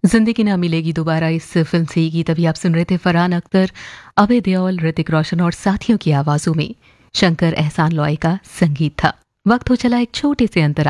जिंदगी ना मिलेगी दोबारा इस फिल्म से ये गीत अभी आप सुन रहे थे। फरहान अख्तर, अभय देओल, ऋतिक रोशन और साथियों की आवाजों में शंकर एहसान लॉय का संगीत था। वक्त हो चला एक छोटे से अंतराल